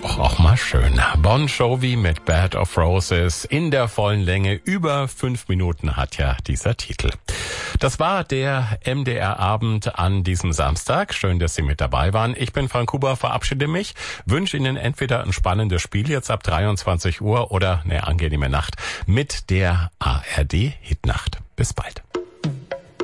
Doch auch mal schön. Bon Jovi mit Bed of Roses in der vollen Länge. Über 5 Minuten hat ja dieser Titel. Das war der MDR-Abend an diesem Samstag. Schön, dass Sie mit dabei waren. Ich bin Frank Huber, verabschiede mich. Wünsche Ihnen entweder ein spannendes Spiel jetzt ab 23 Uhr oder eine angenehme Nacht mit der ARD Hitnacht. Bis bald.